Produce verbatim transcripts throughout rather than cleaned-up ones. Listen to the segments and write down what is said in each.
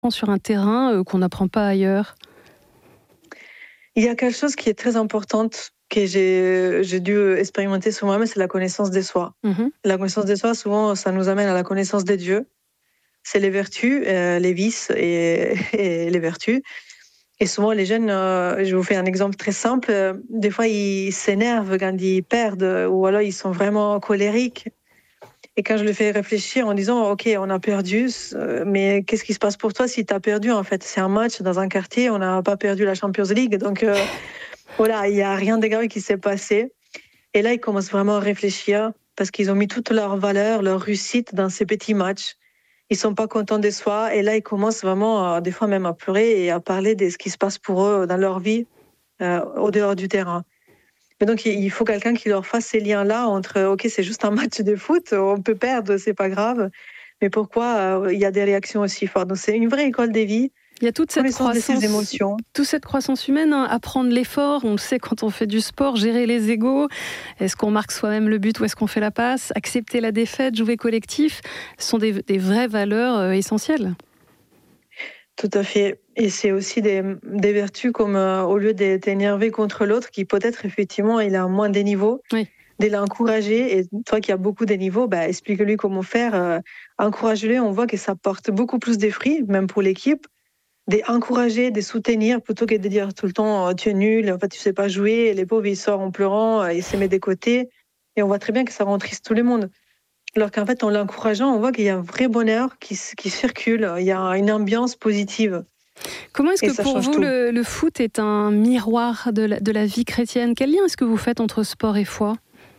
sur un terrain euh, qu'on n'apprend pas ailleurs? Il y a quelque chose qui est très important que j'ai, j'ai dû expérimenter sur moi-même, c'est la connaissance de soi. Mmh. La connaissance de soi, souvent, ça nous amène à la connaissance de Dieu. C'est les vertus, euh, les vices et, et les vertus. Et souvent, les jeunes, euh, je vous fais un exemple très simple, euh, des fois, ils s'énervent quand ils perdent ou alors ils sont vraiment colériques. Et quand je le fais réfléchir en disant, OK, on a perdu, euh, mais qu'est-ce qui se passe pour toi si tu as perdu en fait? C'est un match dans un quartier, on n'a pas perdu la Champions League. Donc euh, voilà, il n'y a rien de grave qui s'est passé. Et là, ils commencent vraiment à réfléchir parce qu'ils ont mis toute leur valeur, leur réussite dans ces petits matchs. Ils sont pas contents de soi. Et là, ils commencent vraiment, à, des fois même à pleurer et à parler de ce qui se passe pour eux dans leur vie, euh, au dehors du terrain. Et donc, il faut quelqu'un qui leur fasse ces liens-là entre, OK, c'est juste un match de foot, on peut perdre, c'est pas grave, mais pourquoi euh, il y a des réactions aussi fortes. Donc, c'est une vraie école des vies, Il y a toute cette connaissance de ses croissance, émotions. toute cette croissance humaine, hein, apprendre l'effort, on le sait quand on fait du sport, gérer les égos, est-ce qu'on marque soi-même le but ou est-ce qu'on fait la passe, accepter la défaite, jouer collectif, ce sont des, des vraies valeurs euh, essentielles. Tout à fait. Et c'est aussi des, des vertus comme euh, au lieu d'être énervé contre l'autre, qui peut-être effectivement il a moins des niveaux, Oui. de l'encourager. Et toi qui as beaucoup de niveaux, bah, explique-lui comment faire. Euh, encourage-le. On voit que ça porte beaucoup plus de fruits, même pour l'équipe. D'encourager, de soutenir, plutôt que de dire tout le temps oh, tu es nul, en fait tu sais pas jouer. Et les pauvres ils sortent en pleurant, ils se mettent de côté. Et on voit très bien que ça rend triste tout le monde. Alors qu'en fait, en l'encourageant, on voit qu'il y a un vrai bonheur qui, qui circule. Il y a une ambiance positive. Comment est-ce Et que ça pour change vous tout. le, le foot est un miroir de la, de la vie chrétienne? Quel lien est-ce que vous faites entre sport et foi?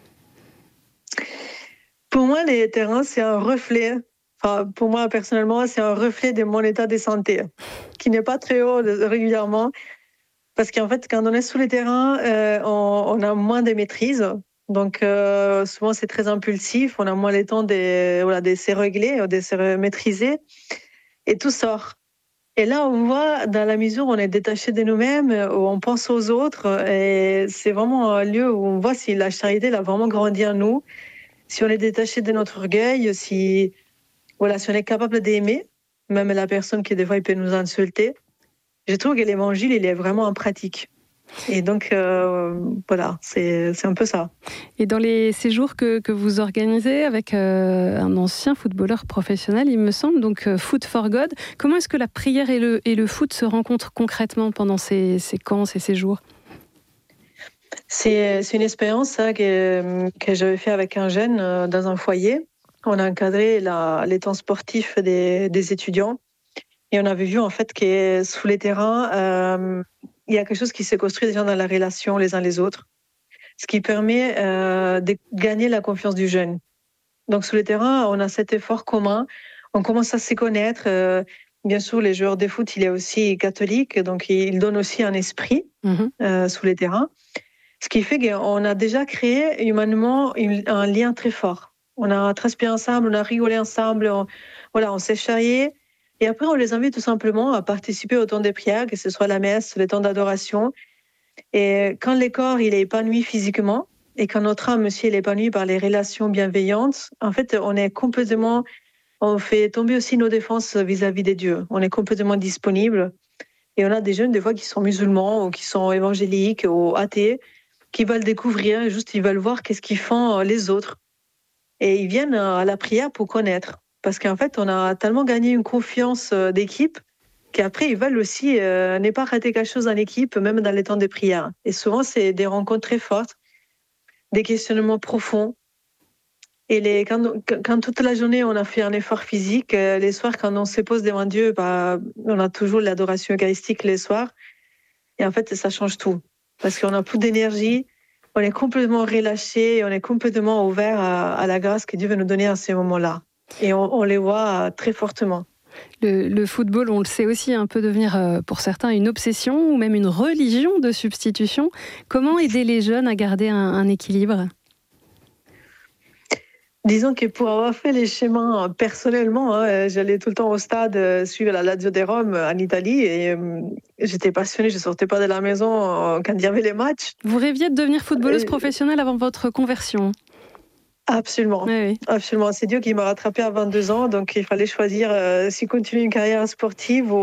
Pour moi, les terrains, c'est un reflet. Enfin, pour moi, personnellement, c'est un reflet de mon état de santé, qui n'est pas très haut régulièrement. Parce qu'en fait, quand on est sous les terrains, euh, on, on a moins de maîtrise. Donc, euh, souvent, c'est très impulsif. On a moins le temps de, voilà, de se régler, de se maîtriser. Et tout sort. Et là, on voit, dans la mesure où on est détaché de nous-mêmes, où on pense aux autres, et c'est vraiment un lieu où on voit si la charité elle a vraiment grandi en nous, si on est détaché de notre orgueil, si, voilà, si on est capable d'aimer, même la personne qui des fois il peut nous insulter. Je trouve que l'évangile, il est vraiment en pratique. Et donc, euh, voilà, c'est, c'est un peu ça. Et dans les séjours que, que vous organisez avec euh, un ancien footballeur professionnel, il me semble, donc euh, Foot for God, comment est-ce que la prière et le, et le foot se rencontrent concrètement pendant ces, ces camps, ces séjours? C'est, c'est une expérience ça, que, que j'avais fait avec un jeune euh, dans un foyer. On a encadré la, les temps sportifs des, des étudiants. Et on avait vu en fait que sous les terrains, euh, il y a quelque chose qui s'est construit déjà dans la relation les uns les autres, ce qui permet euh, de gagner la confiance du jeune. Donc sous les terrains, on a cet effort commun, on commence à se connaître. Euh, bien sûr, les joueurs de foot, il est aussi catholique, donc il donne aussi un esprit Mmh. euh, sous les terrains, ce qui fait qu'on a déjà créé humainement une, un lien très fort. On a transpiré ensemble, on a rigolé ensemble, on, voilà, on s'est charrié. Et après, on les invite tout simplement à participer au temps des prières, que ce soit la messe, les temps d'adoration. Et quand le corps il est épanoui physiquement et quand notre âme aussi est épanouie par les relations bienveillantes, en fait, on est complètement, on fait tomber aussi nos défenses vis-à-vis des dieux. On est complètement disponible. Et on a des jeunes, des fois, qui sont musulmans ou qui sont évangéliques ou athées, qui veulent découvrir, juste ils veulent voir qu'est-ce qu'ils font les autres. Et ils viennent à la prière pour connaître. Parce qu'en fait, on a tellement gagné une confiance d'équipe qu'après, ils veulent aussi euh, ne pas rater quelque chose en équipe, même dans les temps de prière. Et souvent, c'est des rencontres très fortes, des questionnements profonds. Et les, quand, quand toute la journée, on a fait un effort physique, euh, les soirs, quand on se pose devant Dieu, bah, on a toujours l'adoration eucharistique les soirs. Et en fait, ça change tout. Parce qu'on n'a plus d'énergie, on est complètement relâché, on est complètement ouvert à, à la grâce que Dieu veut nous donner à ces moments-là. Et on, on les voit très fortement. Le, le football, on le sait aussi, hein, peut devenir euh, pour certains une obsession ou même une religion de substitution. Comment aider les jeunes à garder un, un équilibre? Disons que pour avoir fait les chemins personnellement, hein, j'allais tout le temps au stade euh, suivre la Lazio de Rome en Italie et euh, j'étais passionnée, je sortais pas de la maison euh, quand il y avait les matchs. Vous rêviez de devenir footballeuse Euh, professionnelle avant votre conversion? Absolument, Oui, oui. absolument. C'est Dieu qui m'a rattrapé à vingt-deux ans, donc il fallait choisir euh, si continuer une carrière sportive ou